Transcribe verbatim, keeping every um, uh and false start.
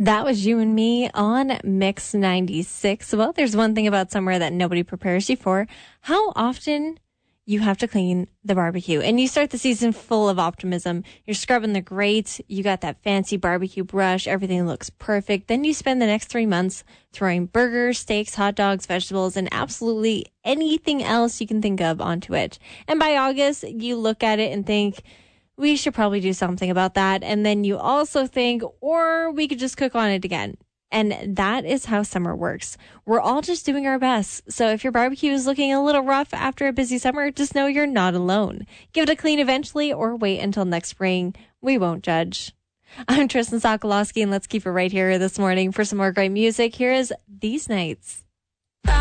That was You and Me on Mix ninety-six. Well, there's one thing about summer that nobody prepares you for. How often you have to clean the barbecue. And you start the season full of optimism. You're scrubbing the grates. You got that fancy barbecue brush. Everything looks perfect. Then you spend the next three months throwing burgers, steaks, hot dogs, vegetables, and absolutely anything else you can think of onto it. And by August, you look at it and think, we should probably do something about that. And then you also think, or we could just cook on it again. And that is how summer works. We're all just doing our best. So if your barbecue is looking a little rough after a busy summer, just know you're not alone. Give it a clean eventually or wait until next spring. We won't judge. I'm Tristan Sokolowski, and let's keep it right here this morning for some more great music. Here is These Nights.